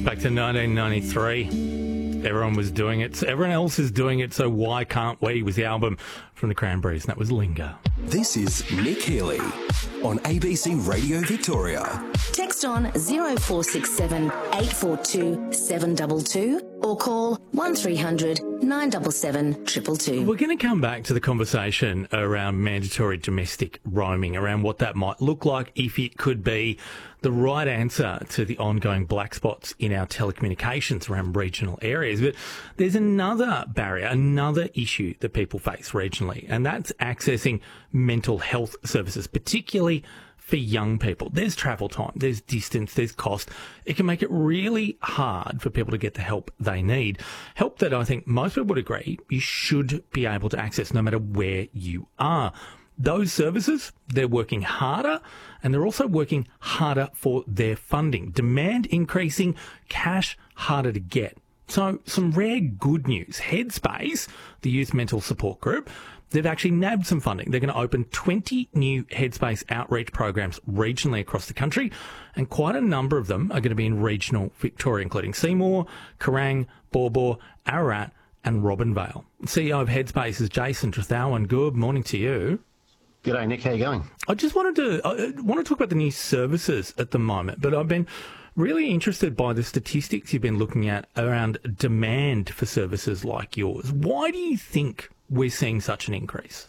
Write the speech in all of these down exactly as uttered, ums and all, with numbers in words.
Back to nineteen ninety-three. Everyone was doing it. So everyone else is doing it, so why can't we? Was the album from the Cranberries, and that was Linger. This is Nick Healy on A B C Radio Victoria. Text on zero four six seven eight four two seven two two or call one three hundred nine seven seven two two two. We're going to come back to the conversation around mandatory domestic roaming, around what that might look like, if it could be the right answer to the ongoing black spots in our telecommunications around regional areas. But there's another barrier, another issue that people face regionally, and that's accessing mental health services, particularly for young people. There's travel time, there's distance, there's cost. It can make it really hard for people to get the help they need. Help that I think most people would agree you should be able to access no matter where you are. Those services, they're working harder, and they're also working harder for their funding. Demand increasing, cash harder to get. So some rare good news. Headspace, the youth mental support group, they've actually nabbed some funding. They're going to open twenty new Headspace outreach programs regionally across the country, and quite a number of them are going to be in regional Victoria, including Seymour, Kerrang, Baw Baw, Ararat and Robinvale. C E O of Headspace is Jason Trethowan. Good morning to you. G'day, Nick. How you going? I just wanted to I want to talk about the new services at the moment, but I've been really interested by the statistics you've been looking at around demand for services like yours. Why do you think we're seeing such an increase?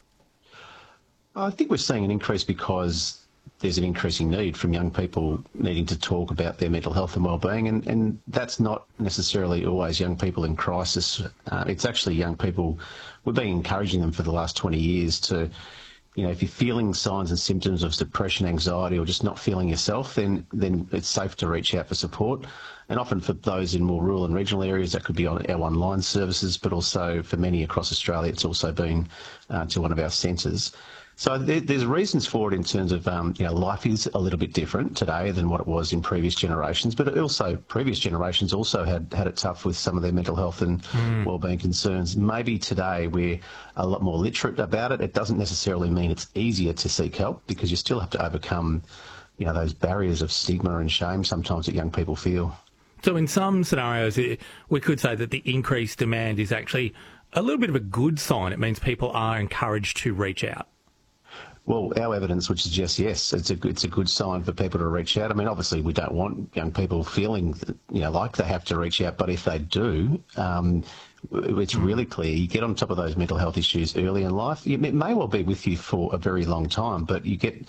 I think we're seeing an increase because there's an increasing need from young people needing to talk about their mental health and wellbeing, and, and that's not necessarily always young people in crisis. Uh, it's actually young people. We've been encouraging them for the last twenty years to, you know, if you're feeling signs and symptoms of depression, anxiety, or just not feeling yourself, then then it's safe to reach out for support. And often for those in more rural and regional areas, that could be on our online services, but also for many across Australia, it's also been uh, to one of our centres. So there, there's reasons for it in terms of, um, you know, life is a little bit different today than what it was in previous generations, but also previous generations also had, had it tough with some of their mental health and mm. wellbeing concerns. Maybe today we're a lot more literate about it. It doesn't necessarily mean it's easier to seek help, because you still have to overcome, you know, those barriers of stigma and shame sometimes that young people feel. So in some scenarios, we could say that the increased demand is actually a little bit of a good sign. It means people are encouraged to reach out. Well, our evidence would suggest yes, it's a it's a good sign for people to reach out. I mean, obviously, we don't want young people feeling, you know, like they have to reach out, but if they do, um, it's really clear. You get on top of those mental health issues early in life. It may well be with you for a very long time, but you get,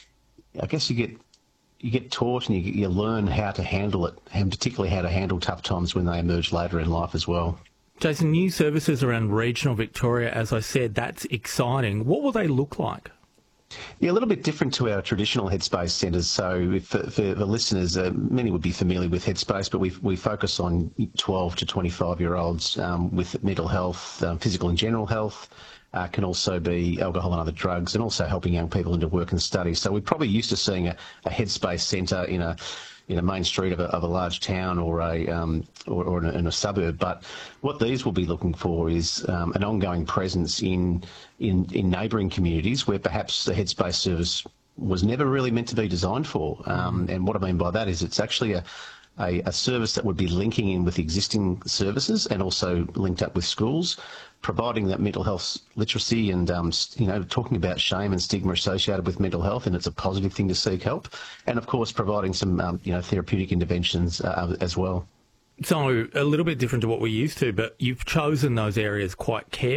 I guess, you get you get taught and you you learn how to handle it, and particularly how to handle tough times when they emerge later in life as well. Jason, new services around regional Victoria, as I said, that's exciting. What will they look like? Yeah, a little bit different to our traditional Headspace centres. So for, for the listeners, uh, many would be familiar with Headspace, but we we focus on twelve to twenty-five-year-olds um, with mental health, um, physical and general health. Uh, can also be alcohol and other drugs, and also helping young people into work and study. So we're probably used to seeing a, a Headspace centre in a in a main street of a, of a large town or a um, or, or in, a, in a suburb. But what these will be looking for is um, an ongoing presence in in, in neighbouring communities where perhaps the Headspace service was never really meant to be designed for. Um, and what I mean by that is it's actually a A, a service that would be linking in with existing services and also linked up with schools, providing that mental health literacy and, um, you know, talking about shame and stigma associated with mental health, and it's a positive thing to seek help. And, of course, providing some, um, you know, therapeutic interventions uh, as well. So a little bit different to what we're used to, but you've chosen those areas quite carefully.